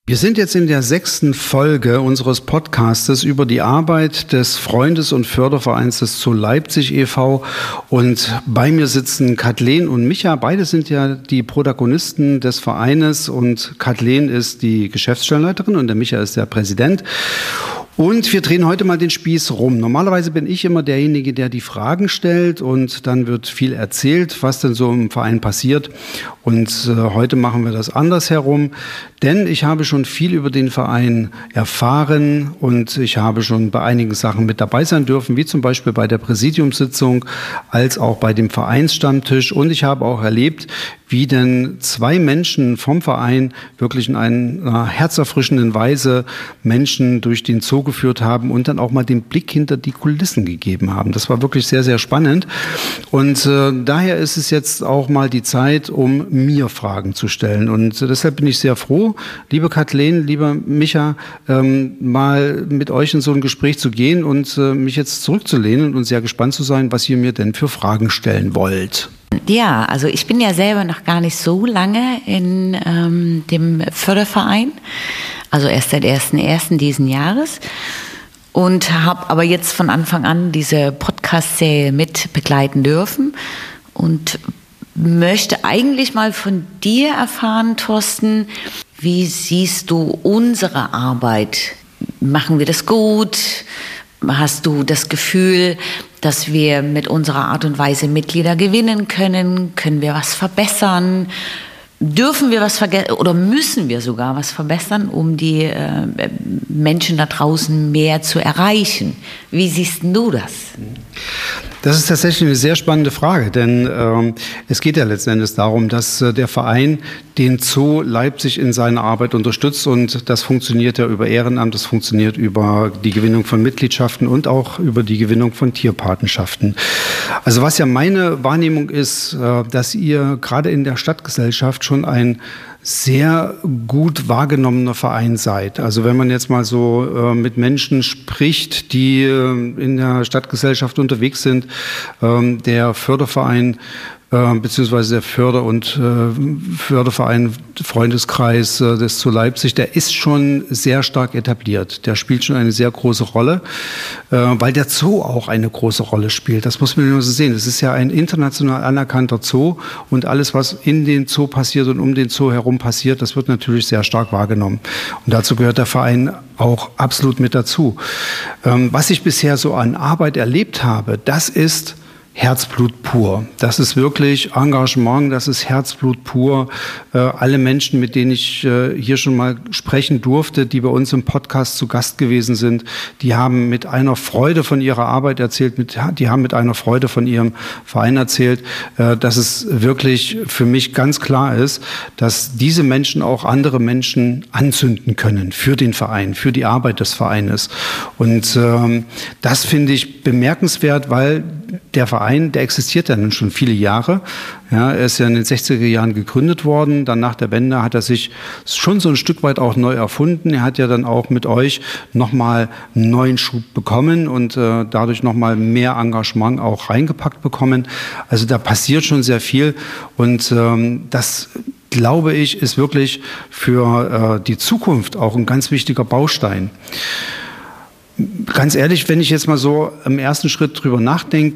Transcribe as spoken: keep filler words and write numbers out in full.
Wir sind jetzt in der sechsten Folge unseres Podcastes über die Arbeit des Freundes- und Fördervereins des Zoo Leipzig e V und bei mir sitzen Kathleen und Micha. Beide sind ja die Protagonisten des Vereines und Kathleen ist die Geschäftsstellenleiterin und der Micha ist der Präsident. Und wir drehen heute mal den Spieß rum. Normalerweise bin ich immer derjenige, der die Fragen stellt und dann wird viel erzählt, was denn so im Verein passiert. Und äh, heute machen wir das andersherum, denn ich habe schon viel über den Verein erfahren und ich habe schon bei einigen Sachen mit dabei sein dürfen, wie zum Beispiel bei der Präsidiumssitzung als auch bei dem Vereinsstammtisch. Und ich habe auch erlebt, wie denn zwei Menschen vom Verein wirklich in einer herzerfrischenden Weise Menschen durch den Zoo geführt haben und dann auch mal den Blick hinter die Kulissen gegeben haben. Das war wirklich sehr, sehr spannend. Und äh, daher ist es jetzt auch mal die Zeit, um mir Fragen zu stellen. Und äh, deshalb bin ich sehr froh, liebe Kathleen, lieber Micha, ähm, mal mit euch in so ein Gespräch zu gehen und äh, mich jetzt zurückzulehnen und sehr gespannt zu sein, was ihr mir denn für Fragen stellen wollt. Ja, also ich bin ja selber noch gar nicht so lange in ähm, dem Förderverein, also erst seit ersten ersten diesen Jahres und habe aber jetzt von Anfang an diese Podcast-Serie mit begleiten dürfen und möchte eigentlich mal von dir erfahren, Thorsten, wie siehst du unsere Arbeit? Machen wir das gut? Hast du das Gefühl, dass wir mit unserer Art und Weise Mitglieder gewinnen können? Können wir was verbessern? Dürfen wir was vergessen oder müssen wir sogar was verbessern, um die äh, Menschen da draußen mehr zu erreichen? Wie siehst du das? Das ist tatsächlich eine sehr spannende Frage, denn ähm, es geht ja letzten Endes darum, dass äh, der Verein den Zoo Leipzig in seiner Arbeit unterstützt und das funktioniert ja über Ehrenamt, das funktioniert über die Gewinnung von Mitgliedschaften und auch über die Gewinnung von Tierpatenschaften. Also was ja meine Wahrnehmung ist, äh, dass ihr gerade in der Stadtgesellschaft schon ein sehr gut wahrgenommener Verein seid. Also wenn man jetzt mal so äh, mit Menschen spricht, die äh, in der Stadtgesellschaft unterwegs sind, ähm, der Förderverein äh, beziehungsweise der Förder- und äh, Förderverein Freundeskreis äh, des Zoo Leipzig, der ist schon sehr stark etabliert. Der spielt schon eine sehr große Rolle, äh, weil der Zoo auch eine große Rolle spielt. Das muss man immer so sehen. Es ist ja ein international anerkannter Zoo und alles, was in den Zoo passiert und um den Zoo herum passiert, das wird natürlich sehr stark wahrgenommen. Und dazu gehört der Verein auch absolut mit dazu. Ähm, was ich bisher so an Arbeit erlebt habe, das ist Herzblut pur. Das ist wirklich Engagement, das ist Herzblut pur. Äh, alle Menschen, mit denen ich äh, hier schon mal sprechen durfte, die bei uns im Podcast zu Gast gewesen sind, die haben mit einer Freude von ihrer Arbeit erzählt, mit, die haben mit einer Freude von ihrem Verein erzählt, äh, dass es wirklich für mich ganz klar ist, dass diese Menschen auch andere Menschen anzünden können für den Verein, für die Arbeit des Vereines. Und ähm, das finde ich bemerkenswert, weil der Verein, der existiert ja nun schon viele Jahre. Ja, er ist ja in den sechziger Jahren gegründet worden. Dann nach der Wende hat er sich schon so ein Stück weit auch neu erfunden. Er hat ja dann auch mit euch nochmal einen neuen Schub bekommen und äh, dadurch nochmal mehr Engagement auch reingepackt bekommen. Also da passiert schon sehr viel und ähm, das glaube ich, ist wirklich für äh, die Zukunft auch ein ganz wichtiger Baustein. Ganz ehrlich, wenn ich jetzt mal so im ersten Schritt drüber nachdenke,